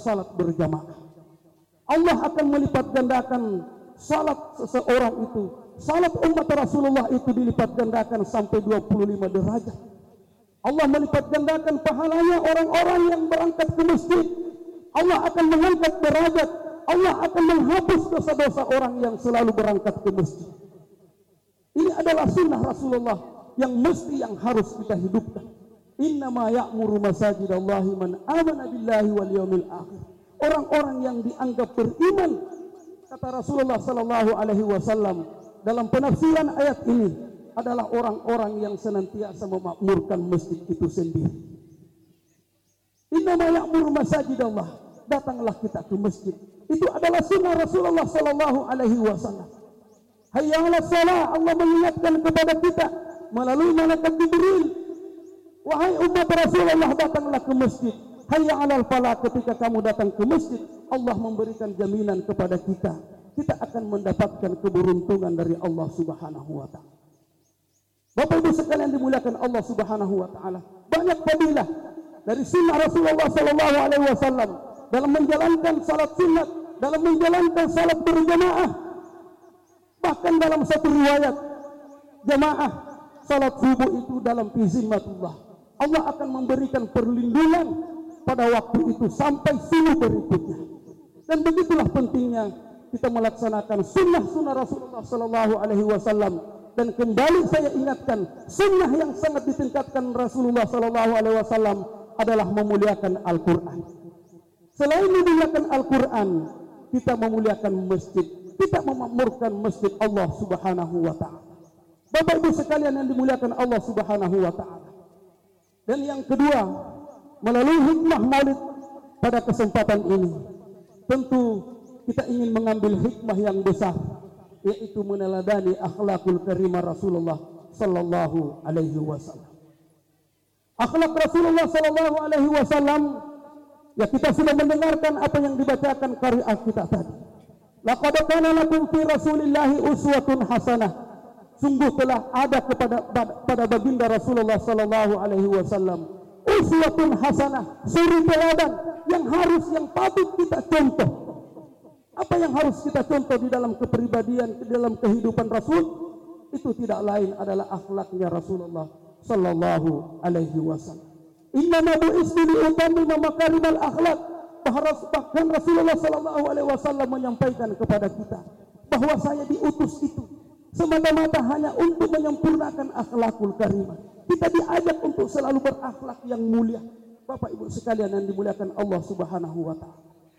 salat berjamaah. Allah akan melipat gandakan salat seseorang itu, salat umat Rasulullah itu dilipat gandakan sampai 25 derajat. Allah melipat gandakan pahalanya orang-orang yang berangkat ke masjid. Allah akan mengangkat derajat. Allah akan menghapus dosa-dosa orang yang selalu berangkat ke masjid. Ini adalah sunnah Rasulullah yang mesti, yang harus kita hidupkan. Innama ya'muru masajidallahi man amana billahi wal yawmil akhir. Orang-orang yang dianggap beriman, kata Rasulullah sallallahu alaihi wasallam dalam penafsiran ayat ini, adalah orang-orang yang senantiasa memakmurkan masjid itu sendiri. Innama ya'muru masajidallah, datanglah kita ke masjid. Itu adalah sunnah Rasulullah sallallahu alaihi wasallam. Hayya 'alas shalah, Allah mengingatkan kepada kita melalui malaikat Jibril, wahai umat Rasulullah, datanglah ke masjid. Hayya 'alal falah, ketika kamu datang ke masjid, Allah memberikan jaminan kepada kita akan mendapatkan keberuntungan dari Allah Subhanahu wa taala. Bapak Ibu sekalian dimuliakan Allah Subhanahu wa taala, banyak fadilah dari sunnah Rasulullah sallallahu alaihi wasallam dalam menjalankan salat sunat, dalam menjalankan salat berjamaah. Bahkan dalam satu riwayat, jamaah salat subuh itu dalam fi zimmatullah. Allah akan memberikan perlindungan pada waktu itu sampai subuh berikutnya. Dan begitulah pentingnya kita melaksanakan sunnah-sunnah Rasulullah sallallahu alaihi wasallam. Dan kembali saya ingatkan, sunnah yang sangat ditingkatkan Rasulullah sallallahu alaihi wasallam adalah memuliakan Al-Qur'an. Selain memuliakan Al-Qur'an, kita memuliakan masjid, kita memakmurkan masjid Allah Subhanahu wa taala. Bapak Ibu sekalian yang dimuliakan Allah Subhanahu wa taala. Dan yang kedua, melalui hikmah Maulid pada kesempatan ini, tentu kita ingin mengambil hikmah yang besar, yaitu meneladani akhlakul karimah Rasulullah sallallahu alaihi wasallam. Akhlak Rasulullah sallallahu alaihi wasallam, ya kita sudah mendengarkan apa yang dibacakan qari'ah kita tadi. Laqad kana lakum fi Rasulillahi uswatun hasanah. Sungguh telah ada pada baginda Rasulullah sallallahu alaihi wasallam uswatun hasanah, suri teladan yang harus, yang patut kita contoh. Apa yang harus kita contoh di dalam kepribadian, di dalam kehidupan Rasul? Itu tidak lain adalah akhlaknya Rasulullah sallallahu alaihi wasallam. Innama bu'istu liutammima makarimal akhlak. Bahkan Rasulullah sallallahu alaihi wasallam menyampaikan kepada kita bahwa saya diutus itu semata-mata hanya untuk menyempurnakan akhlakul karimah. Kita diajak untuk selalu berakhlak yang mulia. Bapak Ibu sekalian yang dimuliakan Allah Subhanahu wa taala.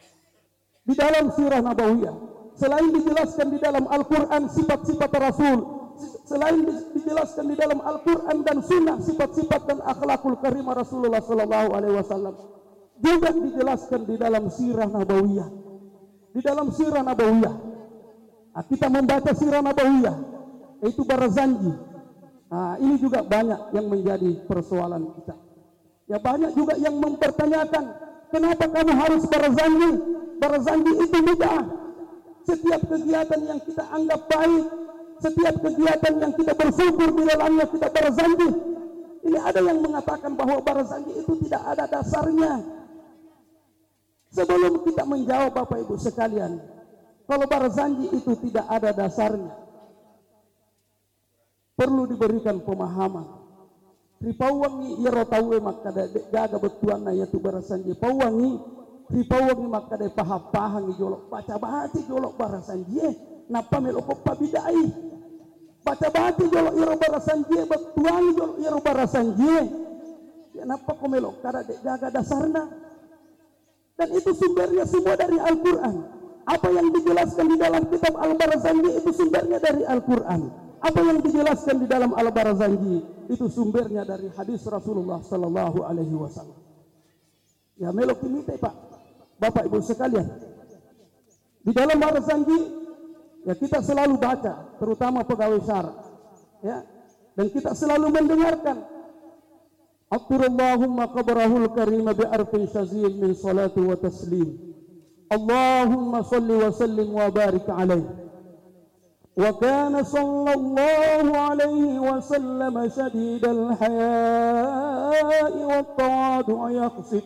Di dalam sirah nabawiyah, selain dijelaskan di dalam Al-Quran sifat-sifat Rasul, selain dijelaskan di dalam Al-Quran dan Sunnah sifat-sifat dan akhlakul karimah Rasulullah sallallahu alaihi wasallam, juga dijelaskan di dalam sirah nabawiyah. Di dalam sirah nabawiyah, kita membaca sirah nabawiyah, yaitu Barzanji. Ini juga banyak yang menjadi persoalan kita. Ya, banyak juga yang mempertanyakan, kenapa kamu harus Barzanji? Barzanji itu bid'ah. Setiap kegiatan yang kita anggap baik, setiap kegiatan yang kita bersyukur di dalamnya kita Barzanji. Ini ada yang mengatakan bahwa Barzanji itu tidak ada dasarnya. Sebelum kita menjawab Bapak Ibu sekalian, kalau Barzanji itu tidak ada dasarnya, perlu diberikan pemahaman. Ripawangi yerotawe maka gaga betuana yaitu Barzanji. Pawangi ripawangi maka de pahapahangi jolok baca bahati jolok Barzanji. Napa melok pabidai? Baca bahati jolok yero Barzanji, betuangi jolok yero Barzanji. Ya napa ko melok kada de gaga dasarna? Dan itu sumbernya semua dari Al-Quran. Apa yang dijelaskan di dalam kitab Al-Barzanji itu sumbernya dari Al-Quran. Apa yang dijelaskan di dalam Al-Barzanji itu sumbernya dari hadis Rasulullah sallallahu alaihi wasallam. Ya melok kimite Pak, Bapak Ibu sekalian. Di dalam Barzanji ya kita selalu baca, terutama pegawai syara. Ya, dan kita selalu mendengarkan Allahumma qabrahul karim bi arfin shazil min salatu wa taslim. Allahumma salli wa sallim wa barik alaihi. Wa kana sallallahu alaihi wa sallam shadidal haya'i wa tawadu'i yaqsid